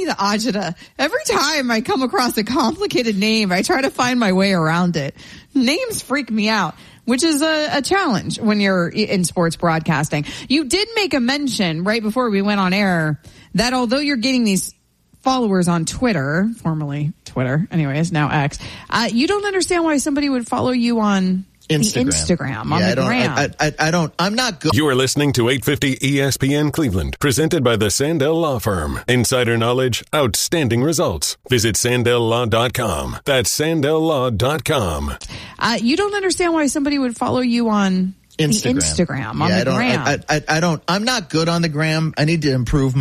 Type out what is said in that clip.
me the agita. Every time I come across a complicated name, I try to find my way around it. Names freak me out, which is a challenge when you're in sports broadcasting. You did make a mention right before we went on air that although you're getting these followers on Twitter, formerly Twitter, anyways, now X, you don't understand why somebody would follow you on Instagram on the gram. I'm not good. You are listening to 850 ESPN Cleveland, presented by the Sandell Law Firm. Insider knowledge, outstanding results. Visit SandellLaw.com. That's SandellLaw.com. You don't understand why somebody would follow you on Instagram on the gram. I'm not good on the gram. I need to improve